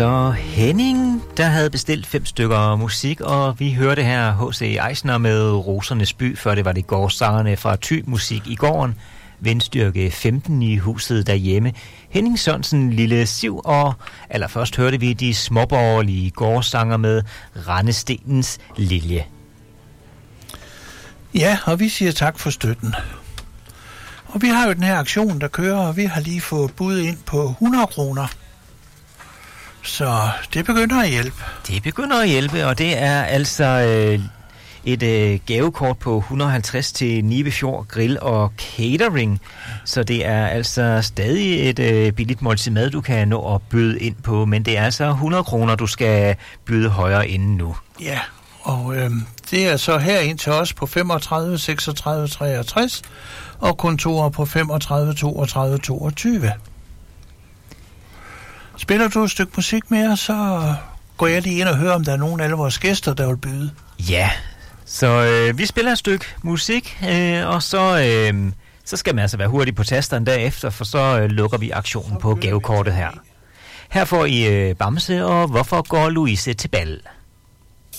Og Henning, der havde bestilt 5 stykker musik, og vi hørte her H.C. Eisner med Rosernes By, før det var det gårdsangerne fra Thy Musik i gården, vindstyrke 15 i huset derhjemme, Henning Sørensen, Lille Siv, og allerførst hørte vi de småborgerlige gårdsanger med Randestenens Lilje. Ja, og vi siger tak for støtten. Og vi har jo den her aktion, der kører, og vi har lige fået bud ind på 100 kroner. Så det begynder at hjælpe. Det begynder at hjælpe, og det er altså et gavekort på 150 til Nibefjord Grill og Catering. Så det er altså stadig et billigt måltid mad, du kan nå at byde ind på, men det er altså 100 kroner, du skal byde højere inden nu. Ja, og det er så her ind til os på 35 36 63 og kontorer på 35 32 22. Spiller du et stykke musik mere, så går jeg lige ind og hører, om der er nogen af alle vores gæster, der vil byde. Ja, så vi spiller et stykke musik, og så skal man altså være hurtig på tasteren derefter, for så lukker vi aktionen på gavekortet her. Her får I Bamse, og hvorfor går Louise til bal?